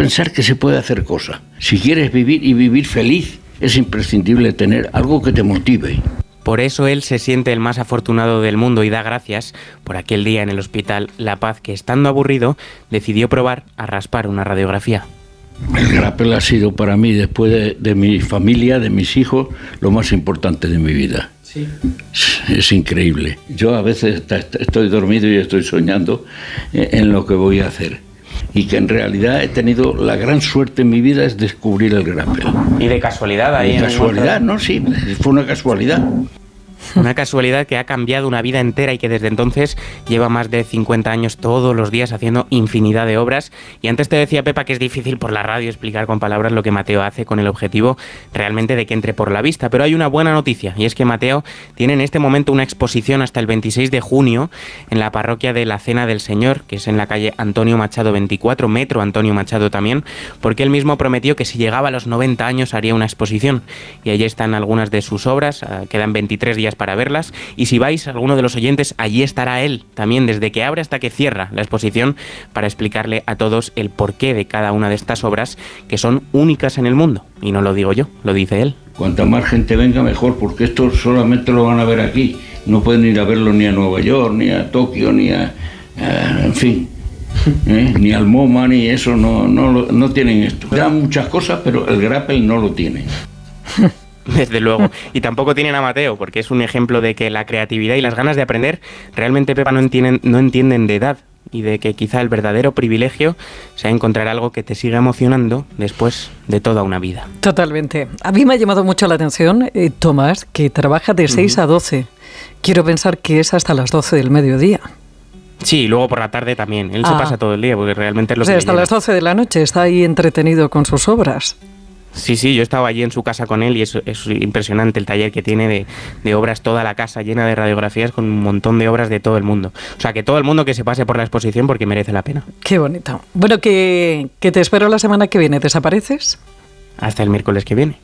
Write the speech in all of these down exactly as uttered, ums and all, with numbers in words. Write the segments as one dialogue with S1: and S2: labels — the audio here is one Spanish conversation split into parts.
S1: pensar que se puede hacer cosas. Si quieres vivir y vivir feliz, es imprescindible tener algo que te motive.
S2: Por eso él se siente el más afortunado del mundo y da gracias por aquel día en el hospital La Paz que, estando aburrido, decidió probar a raspar una radiografía.
S1: El grapple ha sido para mí, después de, de mi familia, de mis hijos, lo más importante de mi vida. Sí. Es increíble. Yo a veces estoy dormido y estoy soñando en lo que voy a hacer. Y que en realidad he tenido la gran suerte en mi vida es descubrir el grapple.
S2: ¿Y de casualidad ahí?
S1: De casualidad, no, sí, fue una casualidad.
S2: Una casualidad que ha cambiado una vida entera y que desde entonces lleva más de cincuenta años todos los días haciendo infinidad de obras. Y antes te decía, Pepa, que es difícil por la radio explicar con palabras lo que Mateo hace con el objetivo realmente de que entre por la vista. Pero hay una buena noticia y es que Mateo tiene en este momento una exposición hasta el veintiséis de junio en la parroquia de la Cena del Señor, que es en la calle Antonio Machado veinticuatro, metro Antonio Machado también, porque él mismo prometió que si llegaba a los noventa años haría una exposición. Y allí están algunas de sus obras, quedan veintitrés días para verlas, y si vais, alguno de los oyentes, allí estará él, también desde que abre hasta que cierra la exposición, para explicarle a todos el porqué de cada una de estas obras, que son únicas en el mundo, y no lo digo yo, lo dice él.
S1: Cuanta más gente venga, mejor, porque esto solamente lo van a ver aquí, no pueden ir a verlo ni a Nueva York, ni a Tokio, ni a... a en fin... ¿Eh? Ni al MoMA, ni eso, no, no, no tienen esto. Dan muchas cosas, pero el grapple no lo tiene.
S2: Desde luego. Y tampoco tienen a Mateo, porque es un ejemplo de que la creatividad y las ganas de aprender realmente, Pepa, no entienden, no entienden de edad, y de que quizá el verdadero privilegio sea encontrar algo que te siga emocionando después de toda una vida.
S3: Totalmente. A mí me ha llamado mucho la atención, eh, Tomás, que trabaja de seis uh-huh. a doce. Quiero pensar que es hasta las doce del mediodía.
S2: Sí, y luego por la tarde también. Él ah. se pasa todo el día, porque realmente es lo
S3: o sea,
S2: que
S3: hasta las doce de la noche está ahí entretenido con sus obras.
S2: Sí, sí, yo estaba allí en su casa con él y es, es impresionante el taller que tiene de, de obras, toda la casa llena de radiografías con un montón de obras de todo el mundo. O sea, que todo el mundo que se pase por la exposición porque merece la pena.
S3: Qué bonito. Bueno, que, que te espero la semana que viene. ¿Desapareces?
S2: Hasta el miércoles que viene.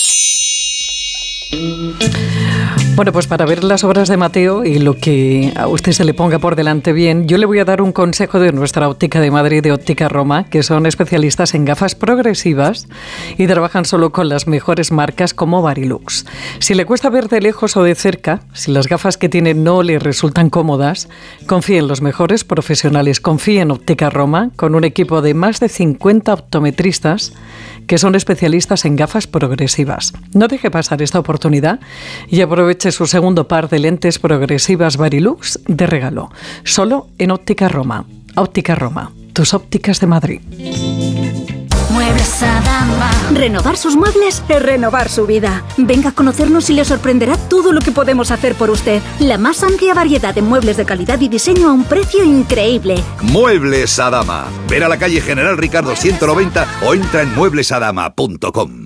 S3: Bueno, pues para ver las obras de Mateo y lo que a usted se le ponga por delante bien, yo le voy a dar un consejo de nuestra óptica de Madrid, de Óptica Roma, que son especialistas en gafas progresivas y trabajan solo con las mejores marcas como Varilux. Si le cuesta ver de lejos o de cerca, si las gafas que tiene no le resultan cómodas, confíe en los mejores profesionales, confíe en Óptica Roma, con un equipo de más de cincuenta optometristas que son especialistas en gafas progresivas. No deje pasar esta oportunidad y aproveche su segundo par de lentes progresivas Varilux de regalo. Solo en Óptica Roma. Óptica Roma, tus ópticas de Madrid.
S4: Muebles Adama. Renovar sus muebles es renovar su vida. Venga a conocernos y le sorprenderá todo lo que podemos hacer por usted. La más amplia variedad de muebles de calidad y diseño a un precio increíble.
S5: Muebles Adama. Ver a la calle General Ricardo ciento noventa o entra en muebles adama punto com.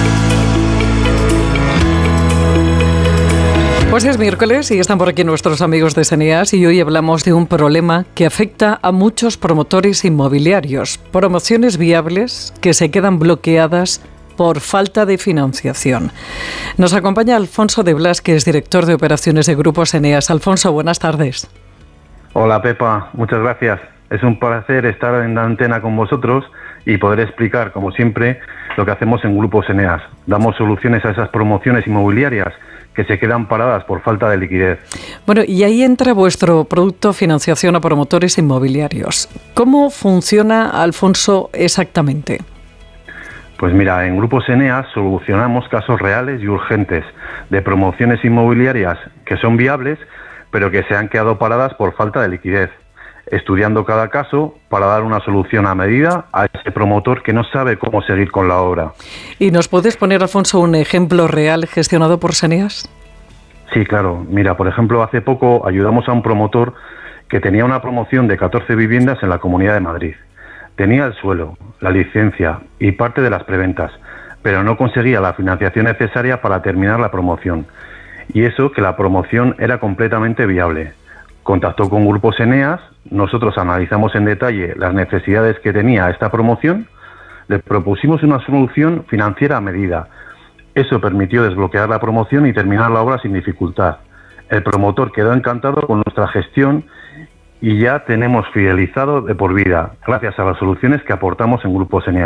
S3: Pues es miércoles y están por aquí nuestros amigos de Seneas y hoy hablamos de un problema que afecta a muchos promotores inmobiliarios. Promociones viables que se quedan bloqueadas por falta de financiación. Nos acompaña Alfonso de Blas, que es director de operaciones de Grupo Seneas. Alfonso, buenas tardes.
S6: Hola Pepa, muchas gracias. Es un placer estar en la antena con vosotros y poder explicar, como siempre, lo que hacemos en Grupo Seneas. Damos soluciones a esas promociones inmobiliarias que se quedan paradas por falta de liquidez. Bueno, y ahí entra vuestro producto financiación a promotores inmobiliarios. ¿Cómo funciona, Alfonso, exactamente? Pues mira, en Grupo Seneas solucionamos casos reales y urgentes de promociones inmobiliarias que son viables, pero que se han quedado paradas por falta de liquidez, estudiando cada caso para dar una solución a medida a ese promotor que no sabe cómo seguir con la obra.
S3: ¿Y nos puedes poner, Alfonso, un ejemplo real gestionado por Seneas?
S6: Sí, claro. Mira, por ejemplo, hace poco ayudamos a un promotor que tenía una promoción de catorce viviendas en la Comunidad de Madrid. Tenía el suelo, la licencia y parte de las preventas, pero no conseguía la financiación necesaria para terminar la promoción. Y eso que la promoción era completamente viable. Contactó con Grupo Seneas, nosotros analizamos en detalle las necesidades que tenía esta promoción, le propusimos una solución financiera a medida. Eso permitió desbloquear la promoción y terminar la obra sin dificultad. El promotor quedó encantado con nuestra gestión y ya tenemos fidelizado de por vida, gracias a las soluciones que aportamos en Grupo Seneas.